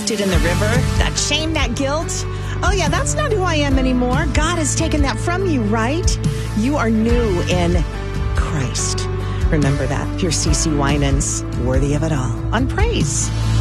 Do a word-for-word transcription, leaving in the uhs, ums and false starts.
dunked it in the river, that shame, that guilt. Oh, yeah, that's not who I am anymore. God has taken that from you, right? You are new in Christ. Remember that. Here's C C Winans, Worthy of It All, on Praise.